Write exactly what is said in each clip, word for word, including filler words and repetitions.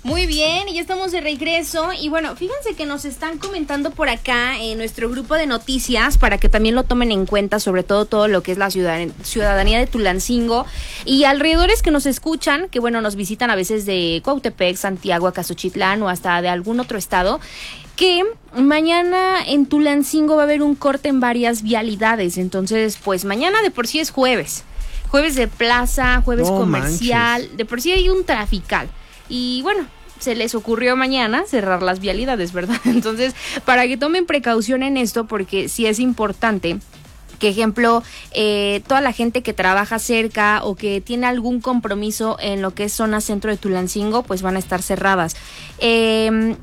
Muy bien, y ya estamos de regreso. Y bueno, fíjense que nos están comentando por acá en nuestro grupo de noticias para que también lo tomen en cuenta, sobre todo todo lo que es la ciudadan- ciudadanía de Tulancingo y alrededores que nos escuchan, que bueno, nos visitan a veces de Cuautepec, Santiago, Acasochitlán o hasta de algún otro estado, que mañana en Tulancingo va a haber un corte en varias vialidades. Entonces, pues mañana de por sí es jueves. Jueves de plaza, jueves No comercial, manches. de por sí hay un trafical. Y bueno, se les ocurrió mañana cerrar las vialidades, ¿verdad? Entonces, para que tomen precaución en esto, porque sí es importante que, ejemplo, eh, toda la gente que trabaja cerca o que tiene algún compromiso en lo que es zona centro de Tulancingo, pues van a estar cerradas. Eh,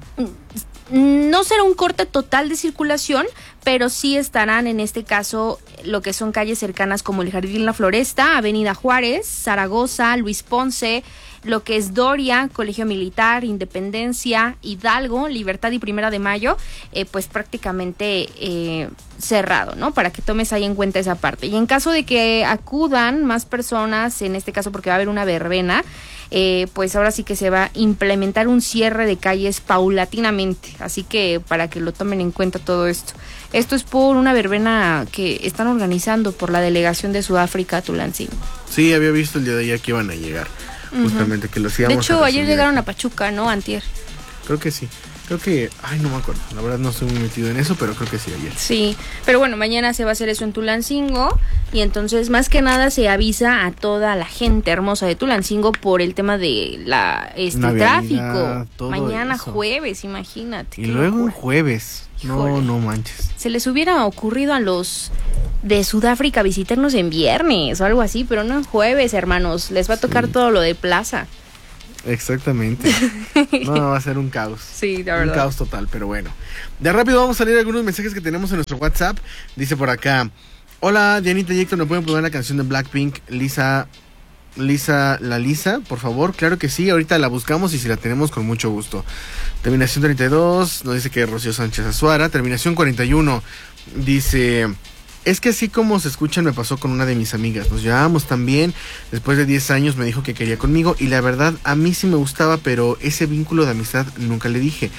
no será un corte total de circulación, pero sí estarán en este caso lo que son calles cercanas como el Jardín La Floresta, Avenida Juárez, Zaragoza, Luis Ponce, lo que es Doria, Colegio Militar, Independencia, Hidalgo, Libertad y Primera de Mayo, eh, pues prácticamente eh, cerrado, ¿no? Para que tomes ahí en cuenta esa parte. Y en caso de que acudan más personas, en este caso porque va a haber una verbena, eh, pues ahora sí que se va a implementar un cierre de calles paulatinamente. Así que para que lo tomen en cuenta todo esto. Esto es por una verbena que están organizando por la delegación de Sudáfrica a Tulancingo. Sí, había visto el día de ayer que iban a llegar. Justamente, uh-huh. que los íbamos De hecho, a ayer recibir llegaron aquí. a Pachuca, ¿no? Antier. Creo que sí. Creo que... Ay, no me acuerdo. La verdad no estoy muy metido en eso, pero creo que sí, ayer. Sí, pero bueno, mañana se va a hacer eso en Tulancingo. Y entonces, más que nada, se avisa a toda la gente hermosa de Tulancingo por el tema de la este Una vialidad, tráfico. todo Mañana eso. jueves, imagínate. Y qué luego un locura. jueves. No, Híjole. no manches. Se les hubiera ocurrido a los de Sudáfrica visitarnos en viernes o algo así, pero no en jueves, hermanos. Les va a tocar Sí. todo lo de plaza. Exactamente. No, va a ser un caos. Sí, la Un verdad. caos total, pero bueno. De rápido vamos a leer algunos mensajes que tenemos en nuestro WhatsApp. Dice por acá: hola, Dianita y Héctor, ¿me pueden poner la canción de Blackpink, Lisa, Lisa, la Lisa, por favor? Claro que sí, ahorita la buscamos y si la tenemos con mucho gusto. Terminación treinta y dos, nos dice que Rocío Sánchez Azuara. Terminación cuarenta y uno, dice... Es que así como se escuchan me pasó con una de mis amigas. Nos llevábamos tan bien. Después de diez años me dijo que quería conmigo. Y la verdad a mí sí me gustaba, pero ese vínculo de amistad nunca le dije.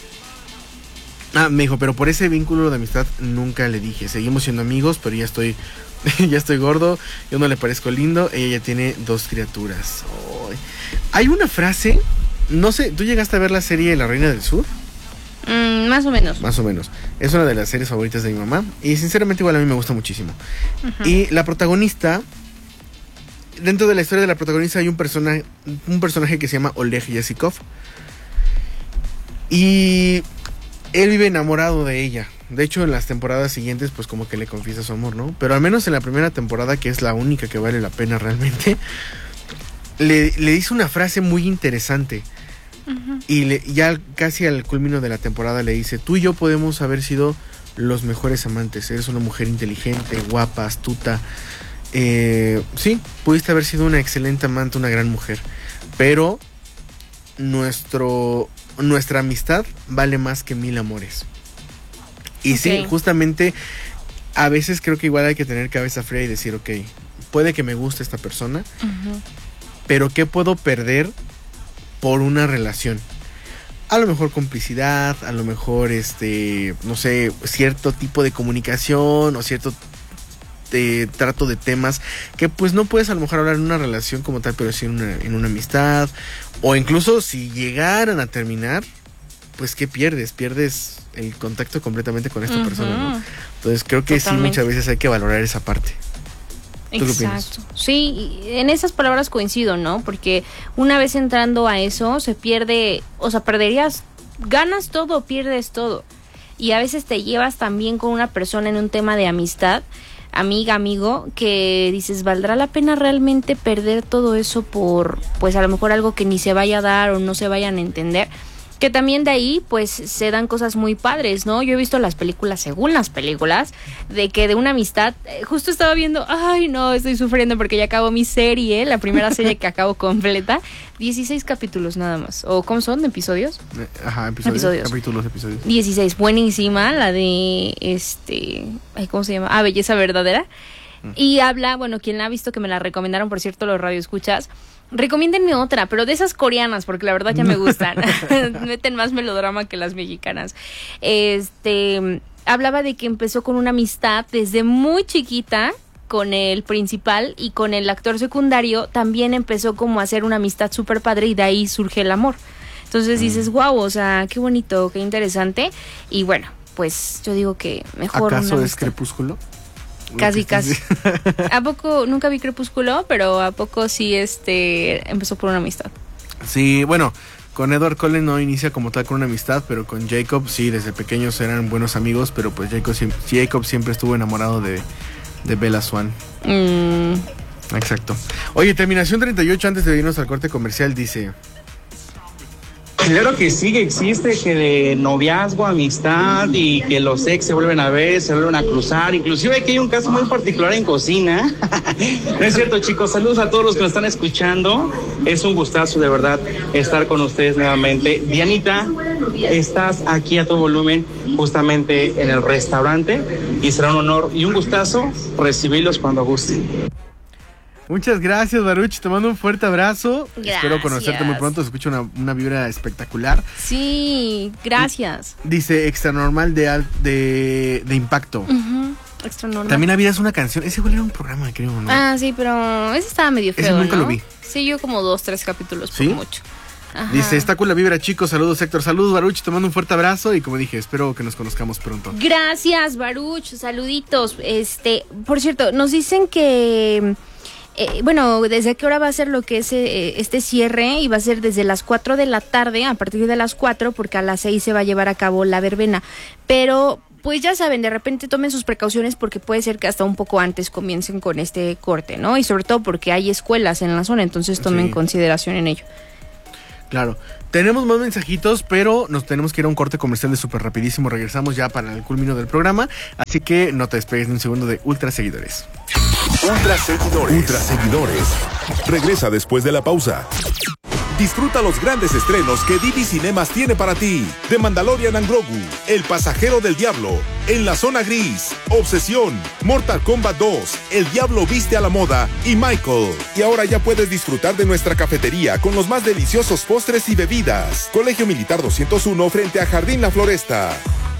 Ah, me dijo, pero por ese vínculo de amistad nunca le dije. Seguimos siendo amigos, pero ya estoy ya estoy gordo. Yo no le parezco lindo. Ella ya tiene dos criaturas. Oh. Hay una frase, no sé, ¿tú llegaste a ver la serie La Reina del Sur? Mm, más o menos. Más o menos. Es una de las series favoritas de mi mamá. Y sinceramente igual a mí me gusta muchísimo. Uh-huh. Y la protagonista... Dentro de la historia de la protagonista hay un personaje, un personaje que se llama Oleg Yasikov. Y él vive enamorado de ella. De hecho, en las temporadas siguientes, pues como que le confiesa su amor, ¿no? Pero al menos en la primera temporada, que es la única que vale la pena realmente, le, le dice una frase muy interesante. Uh-huh. Y le, ya casi al culmino de la temporada le dice: tú y yo podemos haber sido los mejores amantes. Eres una mujer inteligente, guapa, astuta. Eh, sí, pudiste haber sido una excelente amante, una gran mujer. Pero nuestro, nuestra amistad vale más que mil amores. Y okay. Sí, justamente a veces creo que igual hay que tener cabeza fría y decir: ok, puede que me guste esta persona, uh-huh. pero ¿qué puedo perder por una relación? A lo mejor complicidad, a lo mejor este, no sé, cierto tipo de comunicación o cierto de trato de temas que pues no puedes a lo mejor hablar en una relación como tal, pero sí en una, en una amistad, o incluso si llegaran a terminar, pues ¿qué pierdes? Pierdes el contacto completamente con esta uh-huh. persona, ¿no? Entonces creo que Totalmente. sí, muchas veces hay que valorar esa parte. Exacto. Sí, en esas palabras coincido, ¿no? Porque una vez entrando a eso, se pierde, o sea, perderías, ganas todo, pierdes todo. Y a veces te llevas también con una persona en un tema de amistad, amiga, amigo, que dices, ¿valdrá la pena realmente perder todo eso por, pues a lo mejor algo que ni se vaya a dar o no se vayan a entender? Que también de ahí, pues, se dan cosas muy padres, ¿no? Yo he visto las películas, según las películas, de que de una amistad, eh, justo estaba viendo, ay, no, estoy sufriendo porque ya acabo mi serie, la primera serie que acabo completa, dieciséis capítulos nada más, o ¿cómo son? ¿Episodios? Ajá, episodios, episodios. Capítulos, episodios. dieciséis, buenísima, la de, este, ay, ¿cómo se llama? Ah, Belleza Verdadera. Mm. Y habla, bueno, quien la ha visto, que me la recomendaron, por cierto, los radioescuchas, Recomiéndenme otra, pero de esas coreanas, porque la verdad ya me gustan. Meten más melodrama que las mexicanas. Este, hablaba de que empezó con una amistad desde muy chiquita con el principal, y con el actor secundario también empezó como a hacer una amistad súper padre, y de ahí surge el amor. Entonces dices, wow, o sea, qué bonito, qué interesante. Y bueno, pues yo digo que mejor. ¿Acaso una es Crepúsculo? Casi, casi. ¿A poco? Nunca vi Crepúsculo, pero ¿a poco sí este empezó por una amistad? Sí, bueno, con Edward Cullen no inicia como tal con una amistad, pero con Jacob sí, desde pequeños eran buenos amigos, pero pues Jacob, Jacob siempre estuvo enamorado de, de Bella Swan. Mm. Exacto. Oye, terminación treinta y ocho, antes de irnos al corte comercial, dice... Claro que sí, que existe, que de noviazgo, amistad y que los ex se vuelven a ver, se vuelven a cruzar. Inclusive aquí hay un caso muy particular en cocina. No es cierto, chicos. Saludos a todos los que nos están escuchando. Es un gustazo, de verdad, estar con ustedes nuevamente. Dianita, estás aquí a todo volumen, justamente en el restaurante, y será un honor y un gustazo recibirlos cuando gusten. Muchas gracias, Baruch, te mando un fuerte abrazo. Gracias. Espero conocerte muy pronto, se escucha una, una vibra espectacular. Sí, gracias. Dice Extra Normal de, al- de, de Impacto. Uh-huh. Extra normal. También había una canción, ese igual era un programa, creo, ¿no? Ah, sí, pero ese estaba medio feo, Ese nunca ¿no? lo vi. Sí, yo como dos, tres capítulos, por ¿Sí? mucho. Ajá. Dice, está con la vibra, chicos, saludos, Héctor, saludos, Baruch, te mando un fuerte abrazo y como dije, espero que nos conozcamos pronto. Gracias, Baruch, saluditos. Este, por cierto, nos dicen que... Eh, bueno, ¿desde qué hora va a ser lo que es eh, este cierre? Y va a ser desde las cuatro de la tarde, a partir de las cuatro, porque a las seis se va a llevar a cabo la verbena. Pero, pues ya saben, de repente tomen sus precauciones, porque puede ser que hasta un poco antes comiencen con este corte, ¿no? Y sobre todo porque hay escuelas en la zona, entonces tomen Sí. consideración en ello. Claro, tenemos más mensajitos, pero nos tenemos que ir a un corte comercial de súper rapidísimo. Regresamos ya para el culmino del programa, así que no te despegues ni un segundo de Ultra Seguidores. Ultra Seguidores. Ultra Seguidores. Regresa después de la pausa. Disfruta los grandes estrenos que D B Cinemas tiene para ti. The Mandalorian and Grogu, El Pasajero del Diablo, En la Zona Gris, Obsesión, Mortal Kombat dos, El Diablo Viste a la Moda y Michael. Y ahora ya puedes disfrutar de nuestra cafetería con los más deliciosos postres y bebidas. Colegio Militar doscientos uno frente a Jardín La Floresta.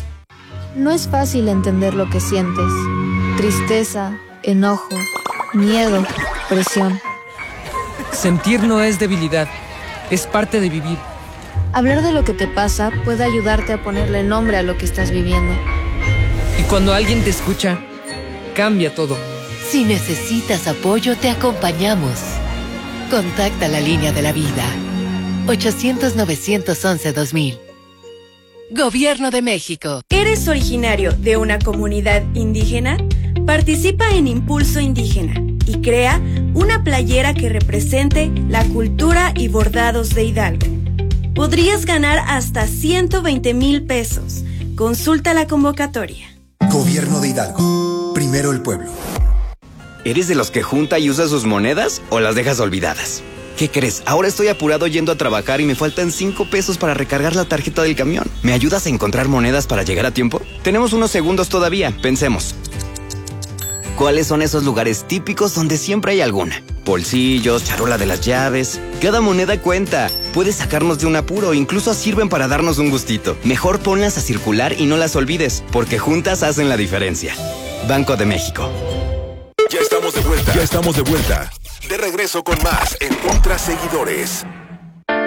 No es fácil entender lo que sientes. Tristeza, enojo, miedo, presión. Sentir no es debilidad, es parte de vivir. Hablar de lo que te pasa puede ayudarte a ponerle nombre a lo que estás viviendo. Y cuando alguien te escucha, cambia todo. Si necesitas apoyo, te acompañamos. Contacta la línea de la vida. ochocientos, novecientos once, dos mil. Gobierno de México. ¿Eres originario de una comunidad indígena? Participa en Impulso Indígena y crea una playera que represente la cultura y bordados de Hidalgo. Podrías ganar hasta ciento veinte mil pesos. Consulta la convocatoria. Gobierno de Hidalgo. Primero el pueblo. ¿Eres de los que junta y usa sus monedas o las dejas olvidadas? ¿Qué crees? Ahora estoy apurado yendo a trabajar y me faltan cinco pesos para recargar la tarjeta del camión. ¿Me ayudas a encontrar monedas para llegar a tiempo? Tenemos unos segundos todavía, pensemos. ¿Cuáles son esos lugares típicos donde siempre hay alguna? Bolsillos, charola de las llaves. Cada moneda cuenta. Puede sacarnos de un apuro, incluso sirven para darnos un gustito. Mejor ponlas a circular y no las olvides, porque juntas hacen la diferencia. Banco de México. Ya estamos de vuelta. Ya estamos de vuelta. De regreso con más en Ultra Seguidores.